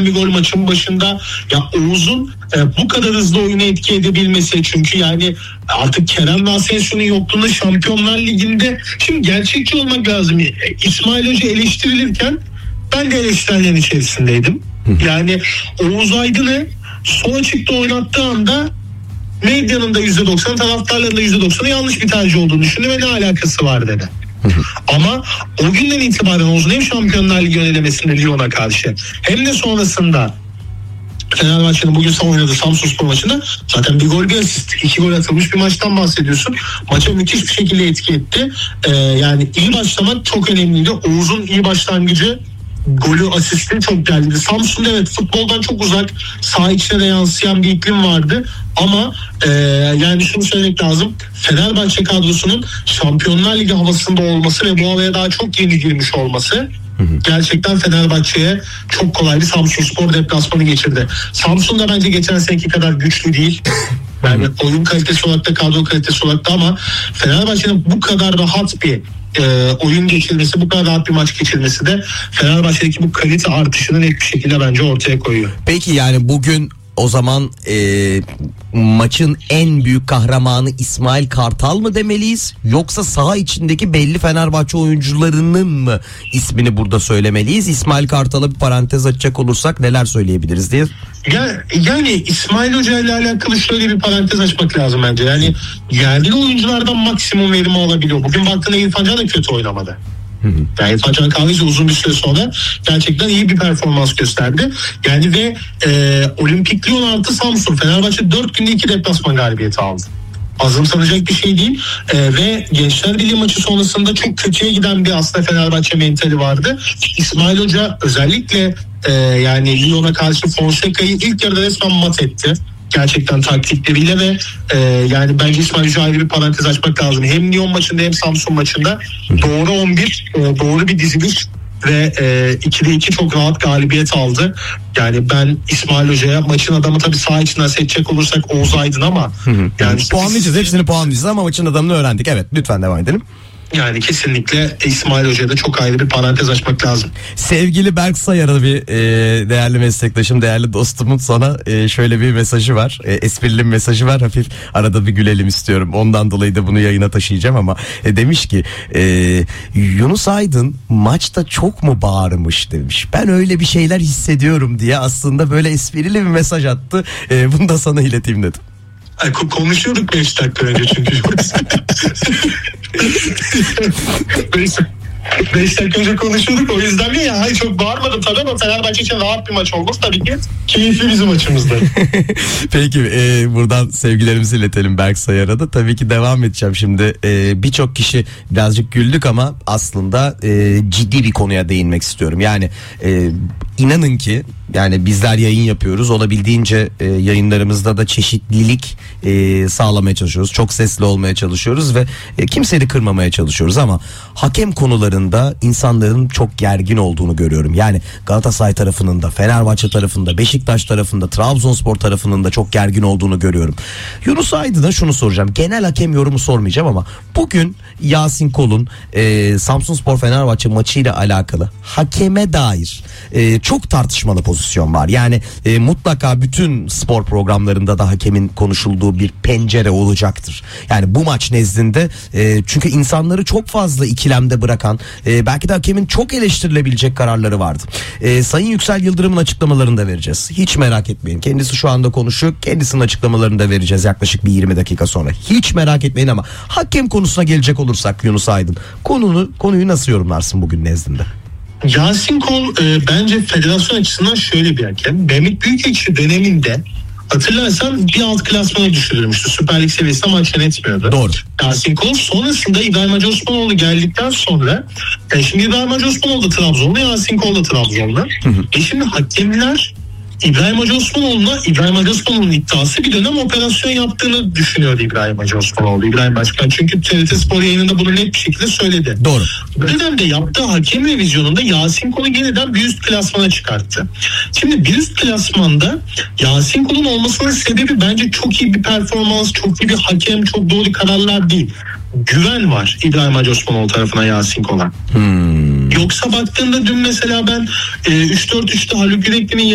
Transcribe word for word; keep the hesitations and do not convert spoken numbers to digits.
bir gol maçın başında. Ya Oğuz'un e, bu kadar hızlı oyunu etki edebilmesi, çünkü yani artık Kerem ve Asensio'nun yokluğunda Şampiyonlar Ligi'nde, şimdi gerçekçi olmak lazım. E, İsmail Hoca eleştirilirken ben de eleştirilerin içerisindeydim. Yani Oğuz Aydın'ı sol açıkta oynattığı anda medyanın da yüzde doksan, taraftarların da yüzde doksanı yanlış bir tercih olduğunu düşündü ve ne alakası var dedi. Ama o günden itibaren Oğuz'un hem Şampiyonlar Ligi önelemesinde Lyon'a karşı hem de sonrasında Fenerbahçe'nin bugün oynadığı Samsunspor maçında zaten bir gol bir asist, iki gol atılmış bir maçtan bahsediyorsun. Maça müthiş bir şekilde etki etti. Ee, yani iyi başlamak çok önemliydi. Oğuz'un iyi başlangıcı, golü, asisti çok geldi. Samsun'da evet futboldan çok uzak, saha içine de yansıyan bir iklim vardı. Ama e, yani şunu söylemek lazım. Fenerbahçe kadrosunun Şampiyonlar Ligi havasında olması ve bu havaya daha çok yeni girmiş olması gerçekten Fenerbahçe'ye çok kolay bir Samsunspor deplasmanı geçirdi. Samsun da bence geçen seneki kadar güçlü değil. Yani oyun kalitesi olarak da kadro kalitesi olarak da, ama Fenerbahçe'nin bu kadar rahat bir e, oyun geçirmesi, bu kadar rahat bir maç geçirmesi de Fenerbahçe'deki bu kalite artışını net bir şekilde bence ortaya koyuyor. Peki yani bugün o zaman e, maçın en büyük kahramanı İsmail Kartal mı demeliyiz, yoksa saha içindeki belli Fenerbahçe oyuncularının mı ismini burada söylemeliyiz? İsmail Kartal'a bir parantez açacak olursak neler söyleyebiliriz diye. Ya, yani İsmail Hoca ile alakalı şöyle bir parantez açmak lazım bence. Yani yerli oyunculardan maksimum verimi alabiliyor. Bugün baktığında İrfan Can da kötü oynamadı. Yani İrfan Can Kahveci uzun bir süre sonra gerçekten iyi bir performans gösterdi. Yani ve e, Olimpik Lyon artı Samsun, Fenerbahçe dört günde iki deplasman galibiyeti aldı. Azımsanacak bir şey değil. E, ve Gençler Birliği maçı sonrasında çok kötüye giden bir aslında Fenerbahçe mentali vardı. İsmail Hoca özellikle e, yani Lyon'a karşı Fonseca'yı ilk yarıda resmen mat etti. Gerçekten taktikleriyle ve e, yani bence İsmail Hoca ayrı bir parantez açmak lazım. Hem Lyon maçında hem Samsun maçında doğru on bir, e, doğru bir diziliş ve e, ikide iki çok rahat galibiyet aldı. Yani ben İsmail Hoca'ya, maçın adamı tabii saha içinden seçecek olursak Oğuz Aydın, ama yani puanlayacağız, hepsini puanlayacağız ama maçın adamını öğrendik. Evet, lütfen devam edelim. Yani kesinlikle İsmail Hoca'ya da çok ayrı bir parantez açmak lazım. Sevgili Berk Sayar'a bir e, değerli meslektaşım, değerli dostumun sana e, şöyle bir mesajı var. E, esprili bir mesajı var. Hafif arada bir gülelim istiyorum. Ondan dolayı da bunu yayına taşıyacağım ama e, demiş ki e, Yunus Aydın maçta çok mu bağırmış demiş. Ben öyle bir şeyler hissediyorum diye aslında böyle esprili bir mesaj attı. E, bunu da sana ileteyim dedim. Ay, konuşuyorduk beş dakika önce çünkü. beş dakika önce konuşuyorduk, o yüzden ya, hayır çok bağırmadım tabii ama Fenerbahçe için rahat bir maç olması tabii ki keyifli bizim maçımızda. Peki e, buradan sevgilerimizi iletelim Berk Sayar'a da. Tabii ki devam edeceğim şimdi. E, birçok kişi birazcık güldük ama aslında e, ciddi bir konuya değinmek istiyorum. Yani e, inanın ki yani bizler yayın yapıyoruz. Olabildiğince e, yayınlarımızda da çeşitlilik e, sağlamaya çalışıyoruz. Çok sesli olmaya çalışıyoruz ve e, kimseyi kırmamaya çalışıyoruz ama hakem konularında insanların çok gergin olduğunu görüyorum. Yani Galatasaray tarafının da, Fenerbahçe tarafında, Beşiktaş tarafında, Trabzonspor tarafının da çok gergin olduğunu görüyorum. Yunus Aydın'a şunu soracağım. Genel hakem yorumu sormayacağım ama bugün Yasin Kol'un e, Samsunspor Fenerbahçe maçıyla alakalı hakeme dair e, çok tartışmalı pozisyon var. Yani e, mutlaka bütün spor programlarında da hakemin konuşulduğu bir pencere olacaktır. Yani bu maç nezdinde e, çünkü insanları çok fazla ikilemde bırakan, e, belki de hakemin çok eleştirilebilecek kararları vardı. E, Sayın Yüksel Yıldırım'ın açıklamalarını da vereceğiz. Hiç merak etmeyin. Kendisi şu anda konuşuyor. Kendisinin açıklamalarını da vereceğiz yaklaşık bir yirmi dakika sonra. Hiç merak etmeyin ama hakem konusuna gelecek olursak Yunus Aydın, konunu konuyu nasıl yorumlarsın bugün nezdinde? Yasin Kol e, bence federasyon açısından şöyle bir hakem. Mehmet Büyükekşi döneminde hatırlarsan bir alt klasmana düşürülmüştü. Süper Lig seviyesinde maç yönetmiyordu. Doğru. Yasin Kol sonrasında İbrahim Hacı Osmanoğlu geldikten sonra e, şimdi İbrahim Hacı Osmanoğlu da Trabzonlu, Yasin Kol da Trabzonlu. Hı hı. E şimdi hakemler İbrahim Hacı Osmanoğlu'na, İbrahim Hacı Osmanoğlu'nun iddiası bir dönem operasyon yaptığını düşünüyordu İbrahim Hacı Osmanoğlu, İbrahim Başkan. Çünkü T R T Spor yayınında bunu net bir şekilde söyledi. Doğru. Bu dönemde yaptığı hakem revizyonunda Yasin Kol'u yeniden bir üst klasmana çıkarttı. Şimdi bir üst klasmanda Yasin Kol'un olmasının sebebi bence çok iyi bir performans, çok iyi bir hakem, çok doğru kararlar değil. Güven var İbrahim Hacı Osmanoğlu tarafına Yasin Kol'a. Hmm. Yoksa baktığında dün mesela ben e, üç dört üçte Haluk Yürekli'nin